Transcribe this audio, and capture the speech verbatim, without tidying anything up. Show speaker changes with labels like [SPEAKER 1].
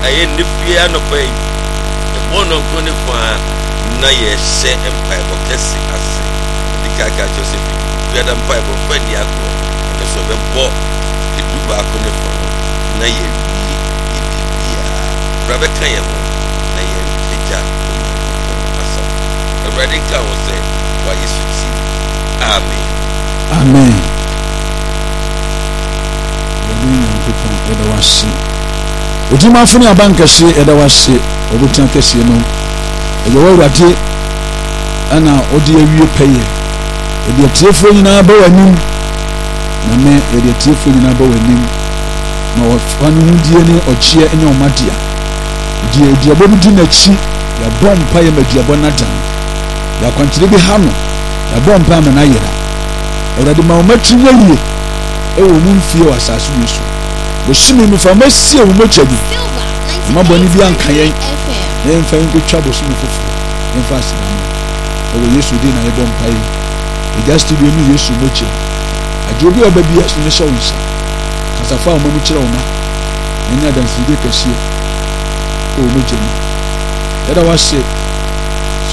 [SPEAKER 1] aye nifia no pay e bono kone kwa na ye she empire bo kesi ase de kaka Joseph ya da empire bo fani akro e so be bo e duba kone kwa na ye wi idibia brabe kan ye mo na ye eja asa e brade kan wo se wa Yesu ti amen
[SPEAKER 2] amen yɛne nyankopɔn ɛda wase odimafo ne abankɛse ɛda wase obotan kɛse no ɛyɛ wawurade ana ɔde awie pɛyɛ ɛde atiefo nyinaa ba w'anim na me ɛde atiefo nyinaa ba w'anim ma wɔfa no ho die ne ɔkyeɛ ne ɔmadia die aduabɔ no di n'akyi yɛbɔ mpa yɛ maduabɔ no adan yɛakwankyerɛ bi ha no yɛbɔ mpa ama no ayera awurade ma wɔmatiri nyɛ yie ɛwɔ mu mfie wɔ asase wei so bosome mi fa masie wo mogya bi ma bɔne bi anka yɛn na yɛmfa yɛnkɔtwa bosome foforɔ yɛmfa asena no ɛwɔ Yesu din na yɛbɔ mpa yi ɛgya studio no Yesu mogya agye obi a ɔba bi aso ne hyɛ wo nsa kasafa a ɔma no kyerɛ wo ma na nyɛ adansedie kɛseɛ ɛwɔ mogya mu yɛda wase